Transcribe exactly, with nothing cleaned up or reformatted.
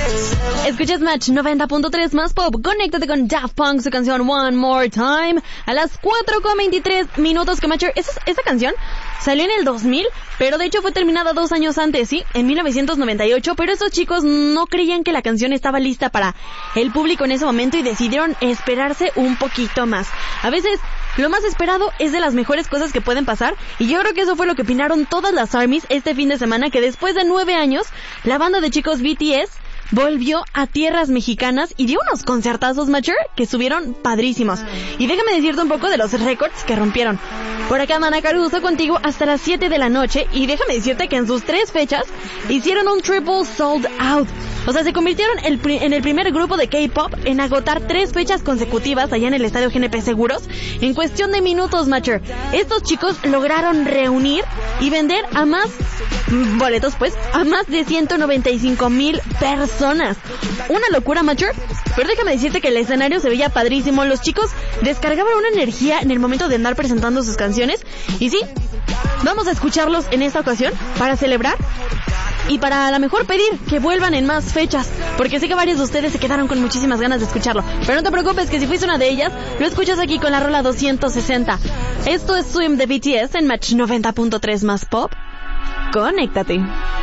Escuchas Match noventa punto tres más pop. Conéctate con Daft Punk, su canción One More Time. A las cuatro con veintitrés minutos que Matcher. Esa, esa canción salió en el dos mil, pero de hecho fue terminada dos años antes, ¿sí? En mil novecientos noventa y ocho, pero estos chicos no creían que la canción estaba lista para el público en ese momento y decidieron esperarse un poquito más. A veces, lo más esperado es de las mejores cosas que pueden pasar, y yo creo que eso fue lo que opinaron todas las ARMYs este fin de semana, que después de nueve años, la banda de chicos B T S volvió a tierras mexicanas y dio unos concertazos, Matcher, que estuvieron padrísimos. Y déjame decirte un poco de los récords que rompieron. Por acá Mana Caruso contigo hasta las siete de la noche, y déjame decirte que en sus tres fechas hicieron un triple sold out. O sea, se convirtieron el pri- en el primer grupo de K-pop en agotar tres fechas consecutivas allá en el estadio G N P Seguros en cuestión de minutos, Matcher. Estos chicos lograron reunir y vender a más boletos, pues, a más de ciento noventa y cinco mil personas. Una locura, Matcher. Pero déjame decirte que el escenario se veía padrísimo. Los chicos descargaban una energía en el momento de andar presentando sus canciones. Y sí, vamos a escucharlos en esta ocasión para celebrar y para a lo mejor pedir que vuelvan en más fechas, porque sé que varios de ustedes se quedaron con muchísimas ganas de escucharlo. Pero no te preocupes, que si fuiste una de ellas, lo escuchas aquí con la rola doscientos sesenta. Esto es Swim de B T S en Match noventa punto tres más pop. Conéctate.